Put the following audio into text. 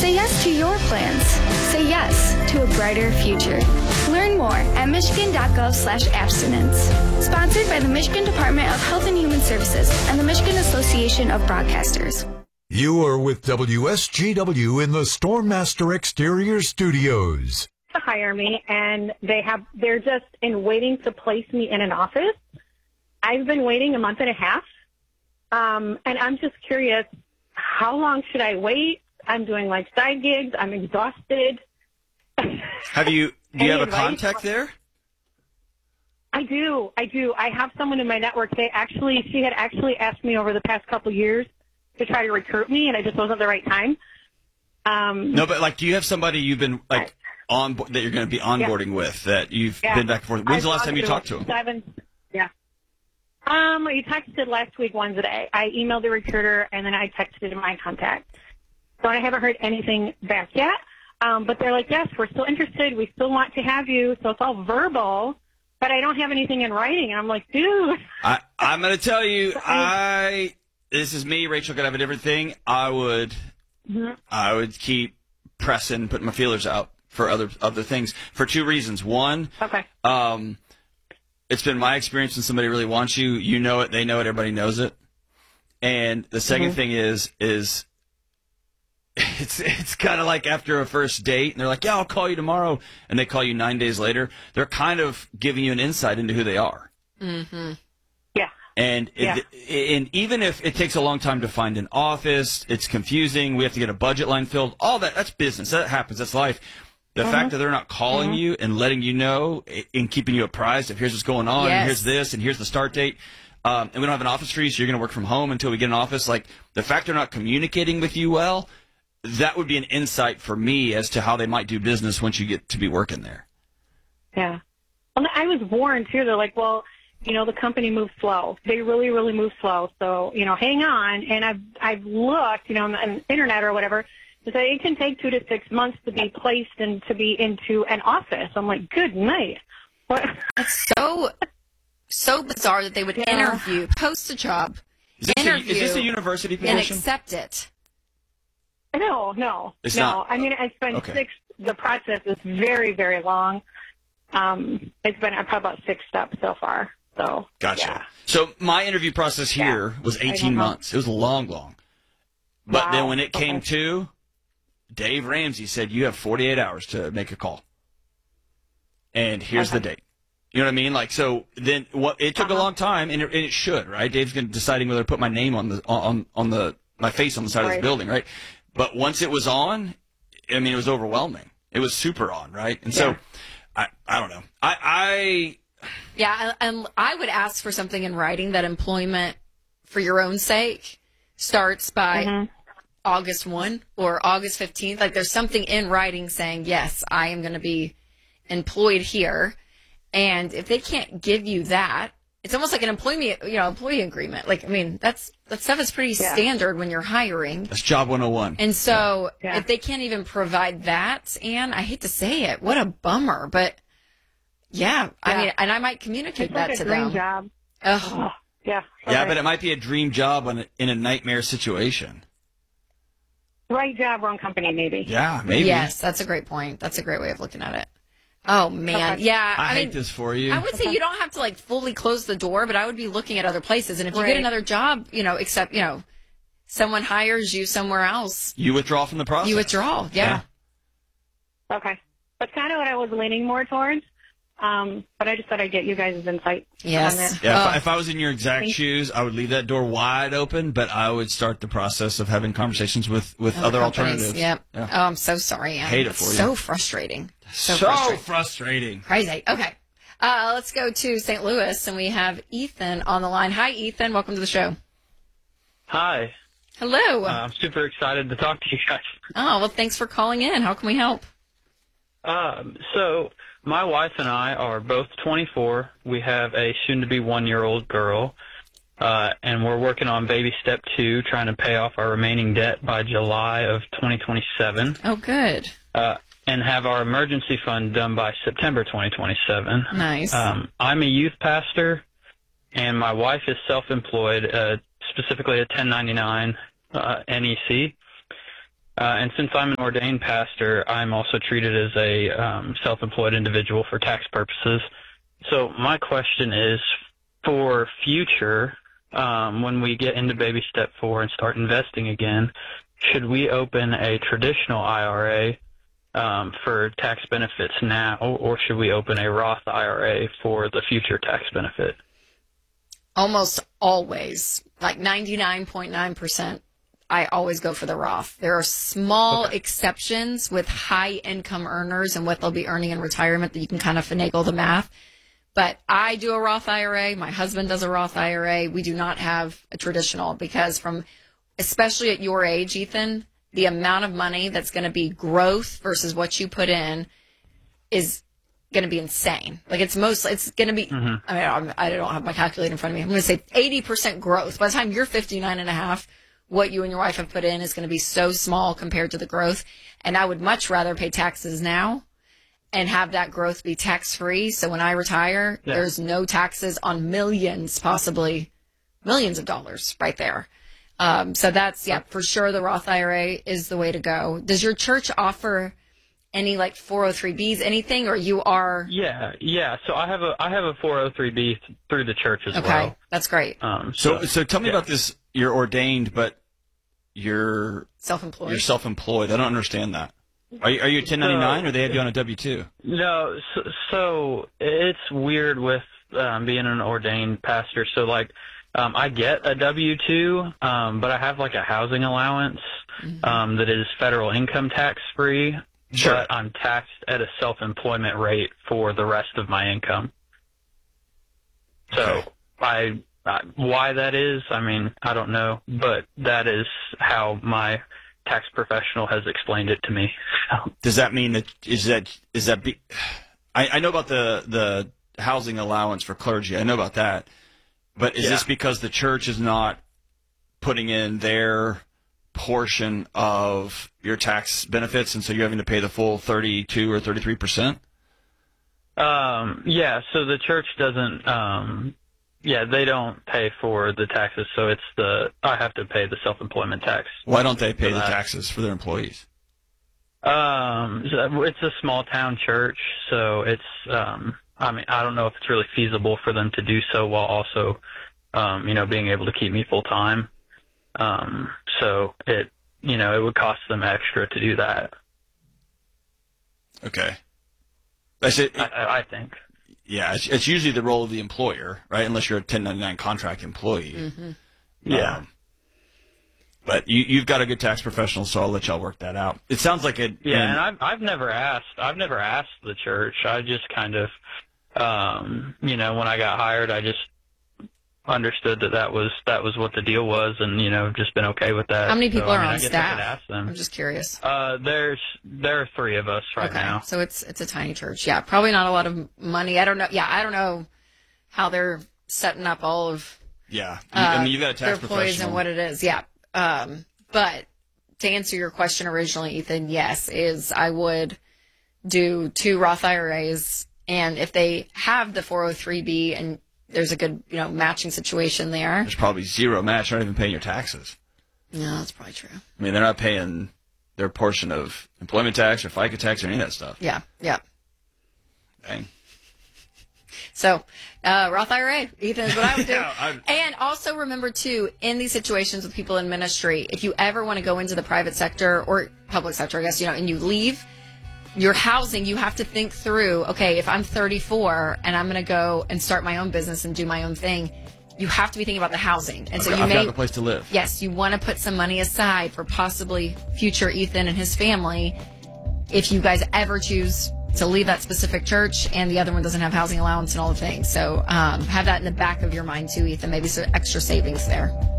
Say yes to your plans. Say yes to a brighter future. Learn more at michigan.gov/abstinence. Sponsored by the Michigan Department of Health and Human Services and the Michigan Association of Broadcasters. You are with WSGW in the Stormmaster Exterior Studios. To hire me, and they're just in waiting to place me in an office. I've been waiting a month and a half, and I'm just curious, how long should I wait? I'm doing like side gigs. I'm exhausted. Do you have a contact there? I do. I have someone in my network. She had actually asked me over the past couple of years to try to recruit me, and it just wasn't the right time. No, but like, do you have somebody you've been that you're going to be onboarding with that you've been back and forth? When's the last time you talked to him? You texted last week Wednesday. I emailed the recruiter, and then I texted my contact. So I haven't heard anything back yet. But they're like, yes, we're still interested. We still want to have you. So it's all verbal, but I don't have anything in writing. And I'm like, dude. I'm going to tell you, this is me. Rachel could have a different thing. I would keep pressing, putting my feelers out for other things for two reasons. One, it's been my experience when somebody really wants you, you know it, they know it, everybody knows it. And the second thing is it's kind of like after a first date, and they're like, yeah, I'll call you tomorrow, and they call you 9 days later. They're kind of giving you an insight into who they are. Mm-hmm. Yeah. And even if it takes a long time to find an office, it's confusing, we have to get a budget line filled, all that's business. That happens. That's life. The fact that they're not calling you and letting you know and keeping you apprised of here's what's going on, and here's this, and here's the start date, and we don't have an office for you, so you're going to work from home until we get an office. Like, the fact they're not communicating with you well, that would be an insight for me as to how they might do business once you get to be working there. Yeah. Well, I was warned, too. They're like, well, the company moves slow. They really, really move slow. So, hang on. And I've looked, on the internet or whatever, so it can take 2 to 6 months to be placed and to be into an office. I'm like, good night. What? It's so bizarre that they would interview, post a job, is this a university position? And accept it. No. It's not. I mean, I spent the process is very, very long. It's been probably about 6 steps so far. So Gotcha. Yeah. So my interview process here was 18 months. It was long. But then when it came to, Dave Ramsey said, you have 48 hours to make a call. And here's the date. You know what I mean? Like, so then it took a long time, and it should, right? Dave's deciding whether to put my name on my face on the side of this building, right? But once it was on, I mean, it was overwhelming. It was super on, right? And so, I don't know. And I would ask for something in writing that employment, for your own sake, starts by August 1 or August 15th. Like, there's something in writing saying, yes, I am going to be employed here. And if they can't give you that, it's almost like an employee agreement. Like, I mean, that stuff is pretty standard when you're hiring. That's job 101. And so if they can't even provide that, Ann, I hate to say it, what a bummer. But I mean, and I might communicate that to them. It's like a dream job. Ugh. Yeah. Yeah, but it might be a dream job in a nightmare situation. Right job, wrong company, maybe. Yeah, maybe. Yes, that's a great point. That's a great way of looking at it. Oh, man. Okay. Yeah. I hate this for you. I would say you don't have to, fully close the door, but I would be looking at other places. And if you get another job, except, someone hires you somewhere else. You withdraw from the process. You withdraw, yeah. Okay. That's kind of what I was leaning more towards. But I just thought I'd get you guys' insight on that. Yeah, if I was in your exact shoes, I would leave that door wide open, but I would start the process of having conversations with other alternatives. Yep. Yeah. Oh, I'm so sorry, Ann. Hate it for you. So frustrating. So frustrating. Crazy. Okay. Let's go to St. Louis, and we have Ethan on the line. Hi, Ethan. Welcome to the show. Hi. Hello. I'm super excited to talk to you guys. Oh, well, thanks for calling in. How can we help? So my wife and I are both 24. We have a soon-to-be 1-year-old girl, and we're working on baby step 2, trying to pay off our remaining debt by July of 2027. Oh, good. And have our emergency fund done by September 2027. Nice. I'm a youth pastor, and my wife is self-employed, specifically a 1099 NEC. And since I'm an ordained pastor, I'm also treated as a self-employed individual for tax purposes. So my question is, for future, when we get into baby step 4 and start investing again, should we open a traditional IRA for tax benefits now, or should we open a Roth IRA for the future tax benefit? Almost always, like 99.9%, I always go for the Roth. There are small exceptions with high income earners and what they'll be earning in retirement that you can kind of finagle the math. But I do a Roth IRA. My husband does a Roth IRA. We do not have a traditional because especially at your age, Ethan, the amount of money that's going to be growth versus what you put in is going to be insane. Like it's going to be, I mean, I don't have my calculator in front of me. I'm going to say 80% growth. By the time you're 59 and a half, what you and your wife have put in is going to be so small compared to the growth. And I would much rather pay taxes now and have that growth be tax-free. So when I retire, there's no taxes on millions, possibly millions of dollars right there. So that's, for sure the Roth IRA is the way to go. Does your church offer any like 403Bs, anything, or you are? Yeah. So I have a 403B through the church as well. Okay, that's great. So tell me about this. You're ordained, but you're self-employed. You're self-employed. I don't understand that. Are you a 1099 or they have you on a W-2? No, so it's weird with being an ordained pastor. So like I get a W-2, but I have like a housing allowance that is federal income tax free. Sure. But I'm taxed at a self-employment rate for the rest of my income. So why that is, I mean, I don't know, but that is how my tax professional has explained it to me. Does that mean that I know about the housing allowance for clergy. I know about that. But is this because the church is not putting in their portion of your tax benefits, and so you're having to pay the full 32 or 33%? Yeah, so the church doesn't they don't pay for the taxes, so I have to pay the self-employment tax. Why don't they pay the taxes for their employees? It's a small town church, so it's I mean, I don't know if it's really feasible for them to do so while also being able to keep me full time. So it would cost them extra to do that. Okay. That's it. I think. Yeah, it's usually the role of the employer, right? Unless you're a 1099 contract employee. Mm-hmm. Yeah. But you've got a good tax professional, so I'll let y'all work that out. It sounds like it. Yeah, and I've never asked the church. I just kind of, when I got hired, I just understood that was what the deal was, and just been okay with that. How many people are on I guess staff? I could ask them. I'm just curious. There are 3 of us right now. So it's a tiny church. Yeah, probably not a lot of money. I don't know. Yeah, I don't know how they're setting up all of. Yeah, I mean, you've got a tax their employees professional and what it is. Yeah, but to answer your question originally, Ethan, yes, I would do 2 Roth IRAs, and if they have the 403B and there's a good, matching situation there. There's probably zero match. They're not even paying your taxes. No, that's probably true. I mean, they're not paying their portion of employment tax or FICA tax or any of that stuff. Yeah. Dang. So, Roth IRA, Ethan, is what I would do. Yeah, and also remember, too, in these situations with people in ministry, if you ever want to go into the private sector or public sector, I guess, and you leave, your housing, you have to think through, okay, if I'm 34 and I'm going to go and start my own business and do my own thing, you have to be thinking about the housing. And so I've got a place to live. Yes, you want to put some money aside for possibly future Ethan and his family if you guys ever choose to leave that specific church and the other one doesn't have housing allowance and all the things. So have that in the back of your mind too, Ethan, maybe some extra savings there.